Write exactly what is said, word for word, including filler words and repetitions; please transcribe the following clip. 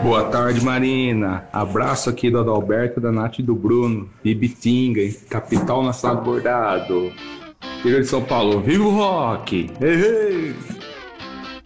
Boa tarde, Marina. Abraço aqui do Adalberto, da Nath e do Bruno. Ibitinga, hein? Capital nacional do bordado. Interior de São Paulo. Viva o rock! Ei, ei!